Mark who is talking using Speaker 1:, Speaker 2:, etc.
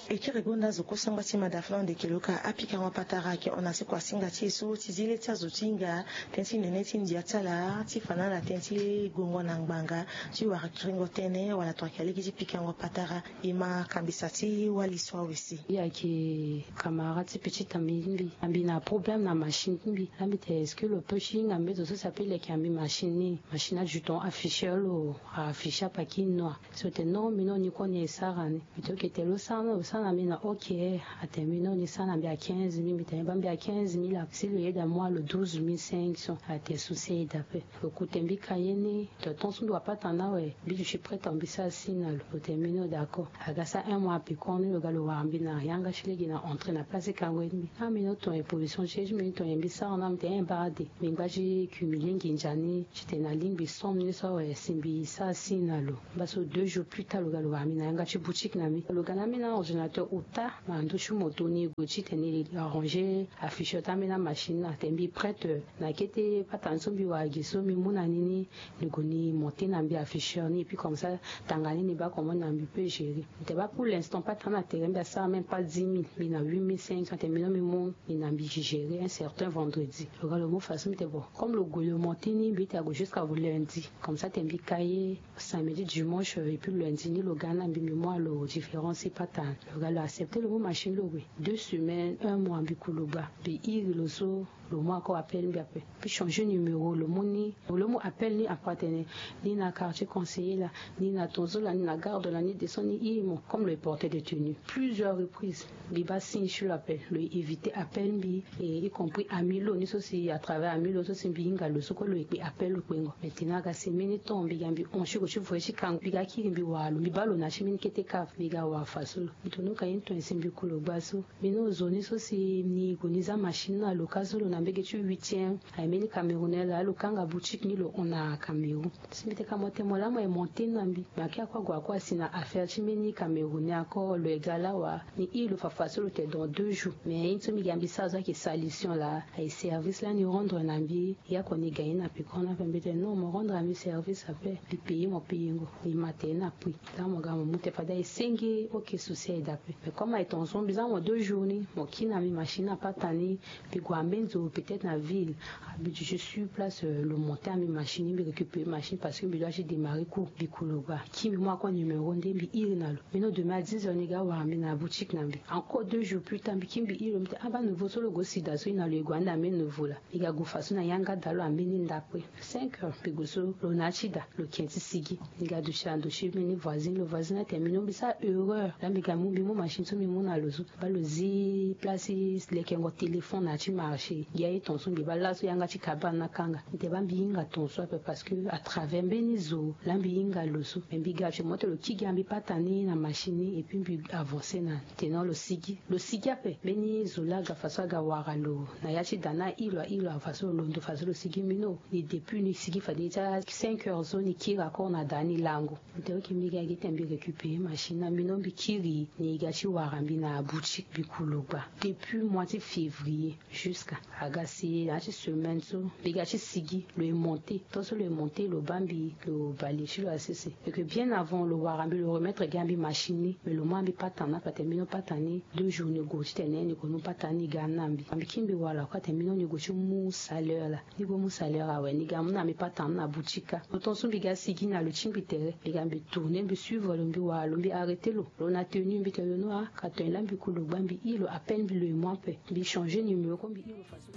Speaker 1: Ekiregonda zokosangwa tima daflande keloka apika wa patara ke ona se kwa singa tieso tizile tia zotinga tensi neneti ndiatala tifana la tensi gongo nangbanga ti wa kringo tene wala to kaleki ti pika wa patara ima kambisati waliswa wesi
Speaker 2: ya ki camarade petit ambi na problème na machine mbi ambi est-ce que le pushing ambi ça s'appelle qui ambi machine du temps afficher lo afficher pakino c'était non mais non ni connait ça rane plutôt que telo ça na mina ok à terminer ni ça na bien 15 000 mais bambi à 15 000 c'est le aide à moi le 12 500 à tes soucis d'après le côté mbi kayeni de temps on doit pas t'en ouais je suis prêt à ambi ça signal le terminer d'accord à ça un mois puis qu'on le galo wa ambi na yanga chilegi na entrer na place kangweni ah mais notre position chez je me to ambi ça on a un barade mais j'ai cumulé nginjani j'étais na ligne bi som ni ça ouais simbi ça signal baso 2 jours plus tard le galo wa ambi na yanga chi boutique na mi le gana mi na ordinateur uta mando chu motoni gochi tenir arranger afficher ta mi na machine na tembi prête na kete patanso bi wa giso mi muna nini ni goni monter na bi afficher ni puis comme ça tangani ni ba comment na bi peut gérer t'es pas pour l'instant pas tant à terrain ben ça même pas 10 000 mais na 8 500 terminant mi mon ni na bi gérer un certain vendredi le gars le mot façon t'es bon comme le golo monter ni bi t'as jusqu'à lundi comme ça tembi cahier samedi dimanche et puis lundi ni le gars na bi moi le différence c'est pas tant le gars a accepté le mot machine le 2 semaines 1 mois bi kuluba bi il le so le mot encore appel bien après puis changer numéro le mot appel ni appartenait ni na quartier conseiller là ni na tonzo là ni na garde là ni descend ni imo comme le portait de tenue plusieurs reprises bi ba signe sur l'appel le éviter appel bi et y compris amilo ni so si à travers amilo so si binga le so ko le appel le kwengo maintenant ga semeni tombi gambi on shi ko shi fo shi kan bi ga ki bi walo bi balo na shimini kete ka bi ga wa faso bitono ka into nsimbi kulo baso bino zoni so si ni goniza machine na lokazo na mbege tu 8e ameni camerounais là le kanga boutique ni le on a Cameroun simite ka mote mola mo e monter nambi makia kwa sina affaire chimeni camerounais encore le gala wa ni il fa faso le dans 2 jours mais into mi gambi ça qui solution là et service là ni rendre nambi ya ko ni gagner na pikona pembete non mo rendre ami service après bi payer mon payer ngo ni matena puis dans mon gamo mute fa dai sengi ok souci d'après mais comme étant son bizarre 2 journées mon qui na mi machine a pas tani puis quoi benzo peut-être na ville je suis place le monter à mi machine bi récupérer machine parce que bi doit j'ai démarrer cours bi kuluba qui moi quoi numéro ndembi il na lo mais non demain à 10h ni ga wa mi na boutique na bi encore 2 jours plus tard bi kimbi il me aba nouveau solo go sida so ina le gwanda me nouveau là il ga go façon na yanga dalo ameni ndapwe 5h puis go so lo na chida le kenti sigi il ga du chando chez meni voisin le voisin a terminé bi ça erreur là mi ga mu bi mo machine so mi mo na lo so ba lo zi place les kengo téléphone na chi marché ya yi ton so bi ba la so yanga chi kabana kanga te ba mbinga ton so parce que à travers benizo la mbinga lo so mbiga je moto le kiga mbi patani na machine et puis mbi avancer na tenant le sigi ape benizo la ga faso ga wara lo na ya chi dana ilo faso lo ndo faso le sigi mino ni depuis ni sigi fa déjà 5h zone qui raconte na dani lango te ki mbiga gi tembi récupérer machine na mino mbi kiri ni ga chi wara mbi na boutique bi kuluba depuis mois de février jusqu'à agasi la semaine so mbiga chi sigi le monter tout le monter le bambi le balai sur la CC et que bien avant le warambi le remettre gambi machine mais le mois bi patana pas terminer patani 2 jours ne go tene ni ko no patani ganambi ambi kimbi wala kwa terminer ni go mu salaire là ni go mu salaire awe ni gamna mi patana na boutique autant so biga sigi na le chimbi tere bigambi tourner bi suivre le mbi wala mbi arrêter lo on a tenu mbi tele no ka ten lambi ku le bambi il à peine le mois peut bi changer numéro comme bi il façon